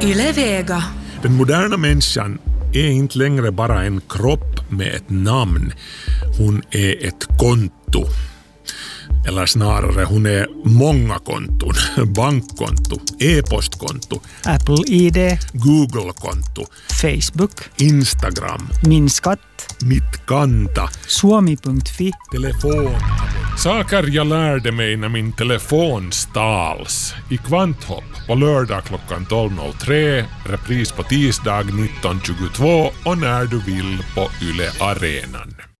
Yle Vega. Den moderna människan är inte längre bara en kropp med ett namn. Hon är ett konto. Eller snarare, hon är många konton. Bankkonto, e-postkonto, Apple ID, Google-konto, Facebook, Instagram, Min skatt, Mitt kanta, Suomi.fi. telefon. Saker jag lärde mig när min telefon stals. I Kvanthopp på lördag klockan 12.03, repris på tisdag 19.22 och när du vill på Yle Arenan.